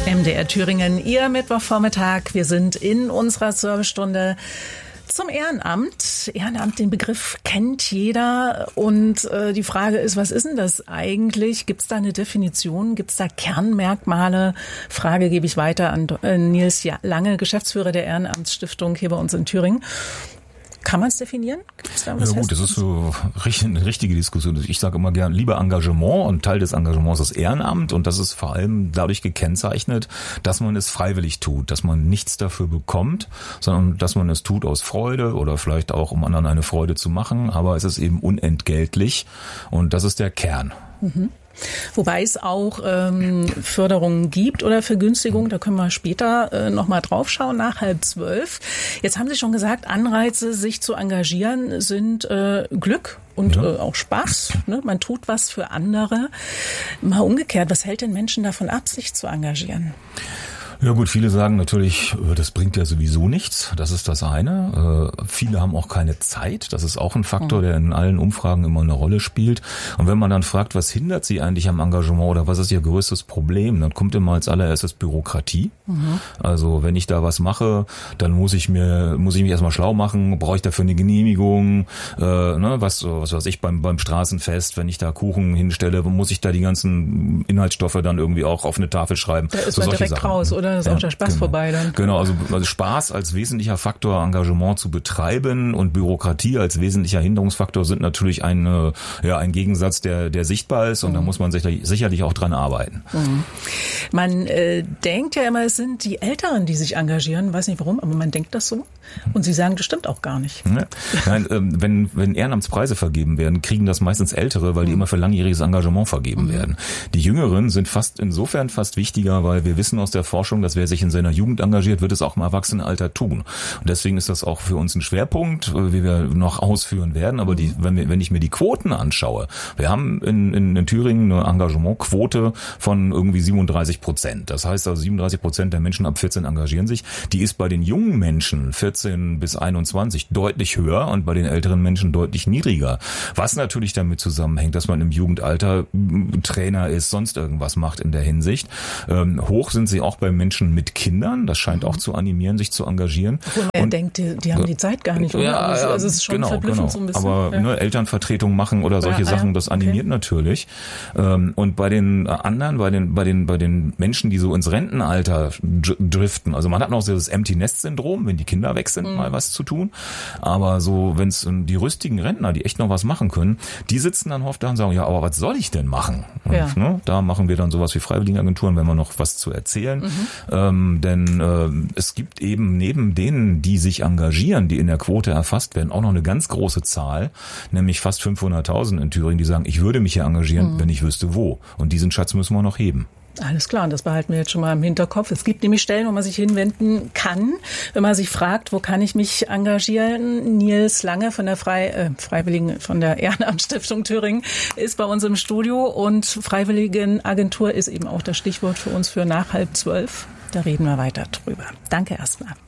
MDR Thüringen, Ihr Mittwochvormittag. Wir sind in unserer Servicestunde zum Ehrenamt. Ehrenamt, den Begriff kennt jeder. Und die Frage ist, was ist denn das eigentlich? Gibt es da eine Definition? Gibt es da Kernmerkmale? Frage gebe ich weiter an Nils Lange, Geschäftsführer der Ehrenamtsstiftung hier bei uns in Thüringen. Kann man es definieren? Gibt's da was? Ja gut, das ist so eine richtige Diskussion. Ich sage immer gern, lieber Engagement, und Teil des Engagements ist Ehrenamt, und das ist vor allem dadurch gekennzeichnet, dass man es freiwillig tut, dass man nichts dafür bekommt, sondern dass man es tut aus Freude oder vielleicht auch, um anderen eine Freude zu machen, aber es ist eben unentgeltlich, und das ist der Kern. Mhm. Wobei es auch Förderungen gibt oder Vergünstigungen, da können wir später nochmal drauf schauen, nach 11:30. Jetzt haben Sie schon gesagt, Anreize, sich zu engagieren, sind Glück und auch Spaß. Ne? Man tut was für andere. Mal umgekehrt, was hält den Menschen davon ab, sich zu engagieren? Ja gut, viele sagen natürlich, das bringt ja sowieso nichts, das ist das eine. Viele haben auch keine Zeit, das ist auch ein Faktor, der in allen Umfragen immer eine Rolle spielt. Und wenn man dann fragt, was hindert Sie eigentlich am Engagement oder was ist Ihr größtes Problem, dann kommt immer als allererstes Bürokratie. Mhm. Also wenn ich da was mache, dann muss ich mich erstmal schlau machen, brauche ich dafür eine Genehmigung, was weiß ich, beim Straßenfest, wenn ich da Kuchen hinstelle, muss ich da die ganzen Inhaltsstoffe dann irgendwie auch auf eine Tafel schreiben. Da ist man direkt Sachen raus, oder? Dann ist auch der Spaß vorbei dann. Genau, also Spaß als wesentlicher Faktor, Engagement zu betreiben, und Bürokratie als wesentlicher Hinderungsfaktor sind natürlich ein Gegensatz, der sichtbar ist, und da muss man sicherlich auch dran arbeiten. Mhm. Man denkt ja immer, es sind die Älteren, die sich engagieren, weiß nicht warum, aber man denkt das so. Und Sie sagen, das stimmt auch gar nicht. Ja. Nein, wenn Ehrenamtspreise vergeben werden, kriegen das meistens Ältere, weil die immer für langjähriges Engagement vergeben werden. Die Jüngeren sind insofern fast wichtiger, weil wir wissen aus der Forschung, dass wer sich in seiner Jugend engagiert, wird es auch im Erwachsenenalter tun. Und deswegen ist das auch für uns ein Schwerpunkt, wie wir noch ausführen werden. Aber wenn ich mir die Quoten anschaue, wir haben in Thüringen eine Engagementquote von irgendwie 37%. Das heißt also 37% der Menschen ab 14 engagieren sich. Die ist bei den jungen Menschen 14 bis 21 deutlich höher und bei den älteren Menschen deutlich niedriger. Was natürlich damit zusammenhängt, dass man im Jugendalter Trainer ist, sonst irgendwas macht in der Hinsicht. Hoch sind sie auch bei Menschen mit Kindern. Das scheint auch zu animieren, sich zu engagieren. Obwohl man denkt, die haben die Zeit gar nicht. Oder? Ja, also es ist schon verblüffend so ein bisschen. Aber Elternvertretung machen oder solche Sachen, das animiert natürlich. Und bei den anderen, bei den Menschen, die so ins Rentenalter driften, also man hat noch so das Empty-Nest-Syndrom, wenn die Kinder weg sind, mal was zu tun. Aber so, wenn es die rüstigen Rentner, die echt noch was machen können, die sitzen dann oft da und sagen, ja, aber was soll ich denn machen? Und, da machen wir dann sowas wie Freiwilligenagenturen, wenn wir noch was zu erzählen. Denn es gibt eben neben denen, die sich engagieren, die in der Quote erfasst werden, auch noch eine ganz große Zahl, nämlich fast 500.000 in Thüringen, die sagen, ich würde mich hier engagieren, wenn ich wüsste wo. Und diesen Schatz müssen wir noch heben. Alles klar, und das behalten wir jetzt schon mal im Hinterkopf. Es gibt nämlich Stellen, wo man sich hinwenden kann, wenn man sich fragt, wo kann ich mich engagieren. Nils Lange von der Freiwilligen, von der Ehrenamtsstiftung Thüringen ist bei uns im Studio, und Freiwilligenagentur ist eben auch das Stichwort für uns für nach 11:30. Da reden wir weiter drüber. Danke erstmal.